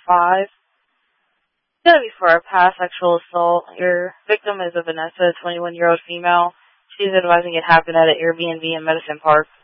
5. It's going to be for a past sexual assault. Your victim is a Vanessa, 21-year-old female. She's advising it happened at an Airbnb in Medicine Park.